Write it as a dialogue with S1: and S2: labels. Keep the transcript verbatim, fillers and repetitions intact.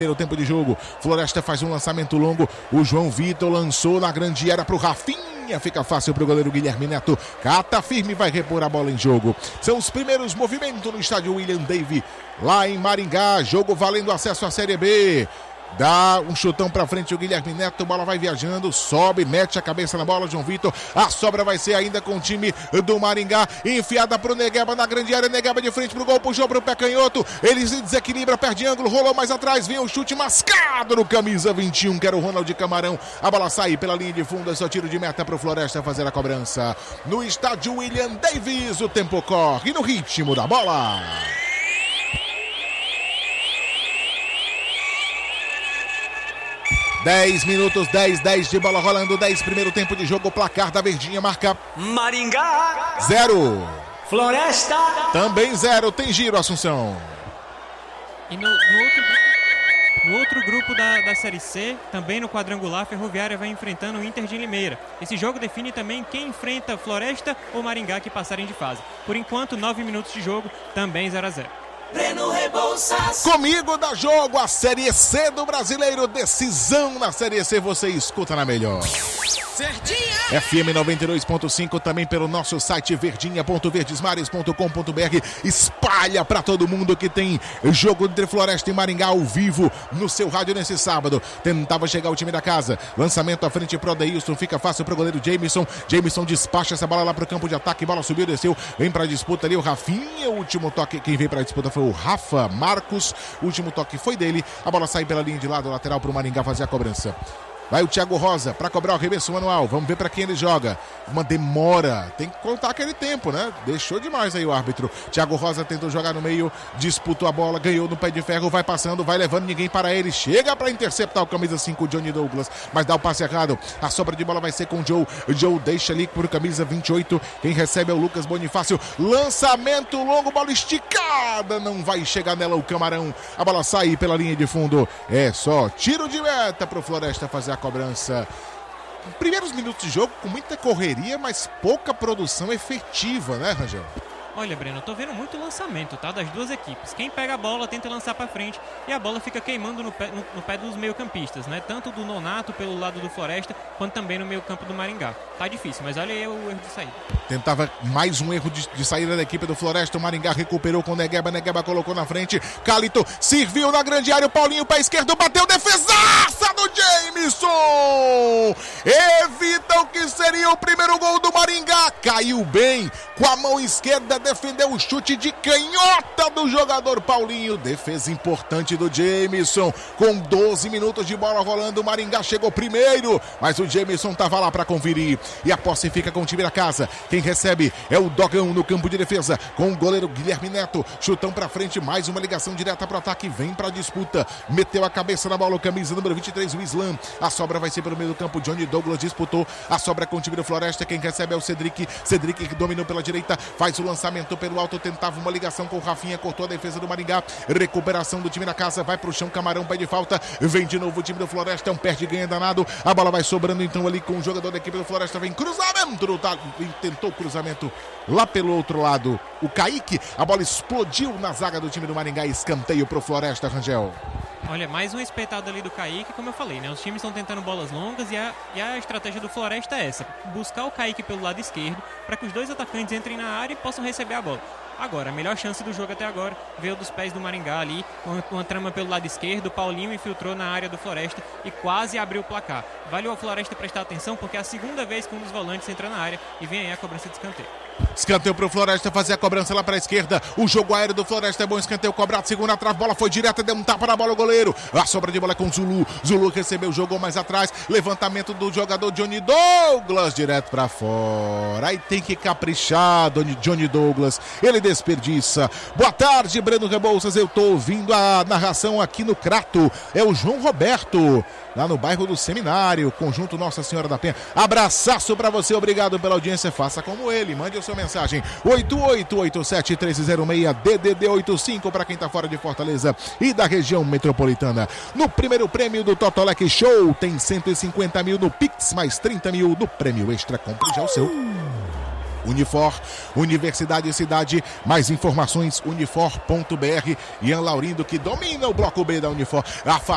S1: Primeiro tempo de jogo, Floresta faz um lançamento longo, o João Vitor lançou na grande área para o Rafinha, fica fácil para o goleiro Guilherme Neto, cata firme, vai repor a bola em jogo. São os primeiros movimentos no estádio William Davy, lá em Maringá, jogo valendo acesso à Série B. Dá um chutão pra frente o Guilherme Neto, bola vai viajando, sobe, mete a cabeça na bola, João Vitor, a sobra vai ser ainda com o time do Maringá, enfiada pro Negueba na grande área, Negueba de frente pro gol, puxou pro pé canhoto, ele se desequilibra, perde ângulo, rolou mais atrás, vem o chute mascado no camisa vinte e um, que era o Ronald Camarão, a bola sai pela linha de fundo, é só tiro de meta pro Floresta fazer a cobrança. No estádio William Davis, o tempo corre no ritmo da bola. dez minutos, dez, dez de bola rolando, dez primeiro tempo de jogo, o placar da Verdinha marca
S2: Maringá
S1: zero,
S2: Floresta
S1: também zero, tem giro, Assunção.
S3: E no, no, outro, no outro grupo da, da Série C, também no quadrangular, Ferroviária vai enfrentando o Inter de Limeira. Esse jogo define também quem enfrenta Floresta ou Maringá que passarem de fase. Por enquanto, nove minutos de jogo, também zero a zero.
S2: Breno Rebouças.
S1: Comigo dá jogo a Série C do Brasileiro, decisão na Série C, você escuta na melhor.
S2: Verdinha.
S1: F M noventa e dois ponto cinco, também pelo nosso site verdinha ponto verdesmares ponto com ponto b r. Espalha pra todo mundo que tem jogo entre Floresta e Maringá ao vivo no seu rádio nesse sábado. Tentava chegar o time da casa, lançamento à frente pro Adeilson, fica fácil pro goleiro Jameson. Jameson despacha essa bola lá pro campo de ataque, bola subiu, desceu, vem pra disputa ali o Rafinha, o último toque, quem veio pra disputa foi o Rafa Marcos, o último toque foi dele, a bola sai pela linha de lado, lateral pro Maringá fazer a cobrança. Vai o Thiago Rosa para cobrar o arremesso manual. Vamos ver para quem ele joga. Uma demora. Tem que contar aquele tempo, né? Deixou demais aí o árbitro. Thiago Rosa tentou jogar no meio, disputou a bola, ganhou no pé de ferro, vai passando, vai levando ninguém para ele. Chega para interceptar o camisa cinco, Johnny Douglas, mas dá o passe errado. A sobra de bola vai ser com o Joe. O Joe deixa ali por camisa vinte e oito. Quem recebe é o Lucas Bonifácio. Lançamento longo, bola esticada. Não vai chegar nela o Camarão. A bola sai pela linha de fundo. É só tiro de meta para o Floresta fazer a cobrança. Primeiros minutos de jogo com muita correria, mas pouca produção efetiva, né, Rangel?
S3: Olha, Breno, eu tô vendo muito lançamento, tá? Das duas equipes. Quem pega a bola tenta lançar pra frente e a bola fica queimando no pé, no, no pé dos meio-campistas, né? Tanto do Nonato pelo lado do Floresta, quanto também no meio-campo do Maringá. Tá difícil, mas olha aí o erro de saída. Tentava
S1: mais um erro de, de saída da equipe do Floresta. O Maringá recuperou com o Negueba. Negueba colocou na frente. Calito serviu na grande área. O Paulinho, pé esquerdo, bateu. Defesaça do Jameson! Evita o que seria o primeiro gol do Maringá. Caiu bem com a mão esquerda. Defendeu o chute de canhota do jogador Paulinho. Defesa importante do Jameson. Com doze minutos de bola rolando, o Maringá chegou primeiro, mas o Jameson estava lá para conferir. E a posse fica com o time da casa. Quem recebe é o Dogão no campo de defesa, com o goleiro Guilherme Neto. Chutão para frente, mais uma ligação direta para o ataque. Vem para a disputa. Meteu a cabeça na bola, o camisa número vinte e três, o Islam. A sobra vai ser pelo meio do campo. Johnny Douglas disputou. A sobra com o time do Floresta. Quem recebe é o Cedric. Cedric que dominou pela direita, faz o lançamento pelo alto, tentava uma ligação com o Rafinha, cortou a defesa do Maringá, recuperação do time da casa, vai pro chão, Camarão pede falta, vem de novo o time do Floresta, é um perde e ganha danado, a bola vai sobrando então ali com o jogador da equipe do Floresta, vem cruzamento, tá, tentou o cruzamento lá pelo outro lado, o Kaique, a bola explodiu na zaga do time do Maringá, escanteio pro Floresta, Rangel.
S3: Olha, mais um espetado ali do Kaique, como eu falei, né? Os times estão tentando bolas longas e a, e a estratégia do Floresta é essa: buscar o Kaique pelo lado esquerdo para que os dois atacantes entrem na área e possam receber a bola. Agora, a melhor chance do jogo até agora veio dos pés do Maringá ali, uma, uma trama pelo lado esquerdo, o Paulinho infiltrou na área do Floresta e quase abriu o placar. Vale ao Floresta prestar atenção porque é a segunda vez que um dos volantes entra na área e vem aí a cobrança de escanteio.
S1: Escanteio pro Floresta fazer a cobrança lá pra esquerda. O jogo aéreo do Floresta é bom, escanteio cobrado, segunda trave, bola foi direta, deu um tapa na bola o goleiro. A sobra de bola é com o Zulu. Zulu recebeu, jogou mais atrás. Levantamento do jogador Johnny Douglas, direto pra fora. Aí tem que caprichar, Johnny Douglas. Ele desperdiça. Boa tarde, Breno Rebouças. Eu tô ouvindo a narração aqui no Crato. É o João Roberto, lá no bairro do Seminário, Conjunto Nossa Senhora da Penha. Abraçaço pra você, obrigado pela audiência. Faça como ele, mande a sua mensagem. oito oito oito sete três zero seis D D D oitenta e cinco para quem tá fora de Fortaleza e da região metropolitana. No primeiro prêmio do Totolec Show tem cento e cinquenta mil no Pix, mais trinta mil no prêmio extra. Compre já o seu. Unifor, Universidade e Cidade, mais informações unifor ponto b r. Ian Laurindo que domina o bloco B da Unifor. A